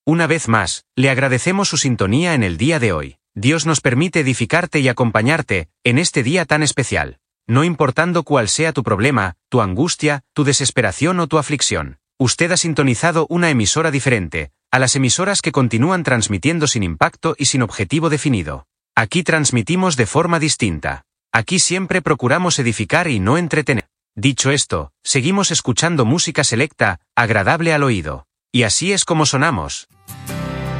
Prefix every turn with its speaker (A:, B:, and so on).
A: Una vez más, le agradecemos su sintonía en el día de hoy. Dios nos permite edificarte y acompañarte en este día tan especial. No importando cuál sea tu problema, tu angustia, tu desesperación o tu aflicción, usted ha sintonizado una emisora diferente a las emisoras que continúan transmitiendo sin impacto y sin objetivo definido. Aquí transmitimos de forma distinta. Aquí siempre procuramos edificar y no entretener. Dicho esto, seguimos escuchando música selecta, agradable al oído. Y así es como sonamos.